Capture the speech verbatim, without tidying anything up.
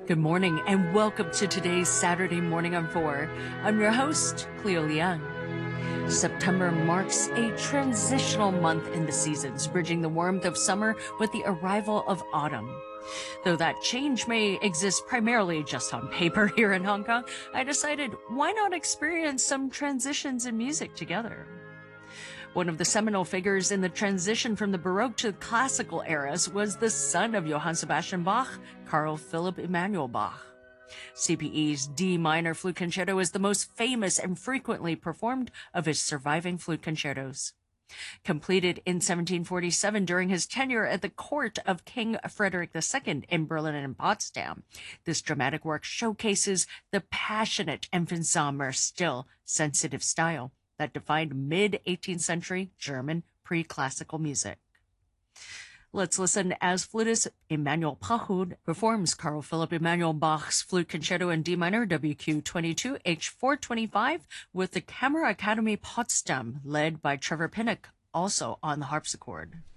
Good morning and welcome to today's Saturday Morning on four. I'm your host, Cleo Liang. September marks a transitional month in the seasons, bridging the warmth of summer with the arrival of autumn. Though that change may exist primarily just on paper here in Hong Kong, I decided why not experience some transitions in music together? One of the seminal figures in the transition from the Baroque to the classical eras was the son of Johann Sebastian Bach, Carl Philipp Emanuel Bach. C P E's D minor flute concerto is the most famous and frequently performed of his surviving flute concertos. Completed in seventeen forty-seven during his tenure at the court of King Frederick the Second in Berlin and Potsdam, this dramatic work showcases the passionate and finsamer, still sensitive style that defined mid-eighteenth century German pre-classical music. Let's listen as flutist Emanuel Pahud performs Carl Philipp Emanuel Bach's Flute Concerto in D minor, W Q twenty-two, H four twenty-five, with the Kammeracademie Potsdam, led by Trevor Pinnock, also on the harpsichord.